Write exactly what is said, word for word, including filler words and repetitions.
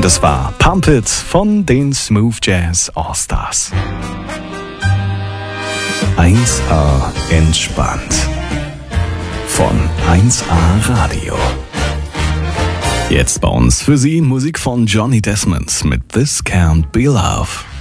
Das war Pump It von den Smooth Jazz All-Stars. eins A entspannt. Von eins A Radio. Jetzt bei uns für Sie Musik von Johnny Desmond mit This Can't Be Love.